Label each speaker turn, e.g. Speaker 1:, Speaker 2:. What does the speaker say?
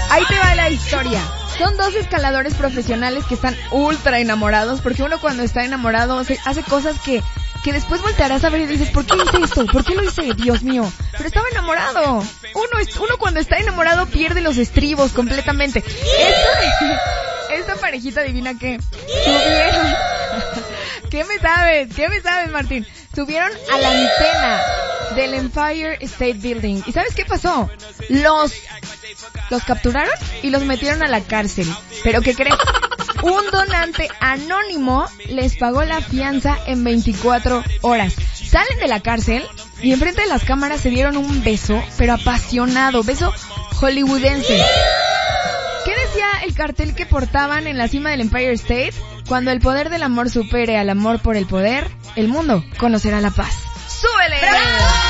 Speaker 1: Ahí te va la historia. Son dos escaladores profesionales que están ultra enamorados, porque uno cuando está enamorado hace cosas que después voltearás a ver y dices, ¿por qué hice esto? ¿Por qué lo hice? Dios mío. Pero estaba enamorado. Uno cuando está enamorado pierde los estribos completamente. Esta parejita divina que subieron. ¿Qué me sabes, Martín? Subieron a la antena del Empire State Building. ¿Y sabes qué pasó? Los capturaron y los metieron a la cárcel. ¿Pero qué crees? Un donante anónimo les pagó la fianza en 24 horas. Salen de la cárcel y enfrente de las cámaras se dieron un beso, pero apasionado, beso hollywoodense. ¿Qué decía el cartel que portaban en la cima del Empire State? Cuando el poder del amor supere al amor por el poder, el mundo conocerá la paz. ¡Súbele! ¡Bravo!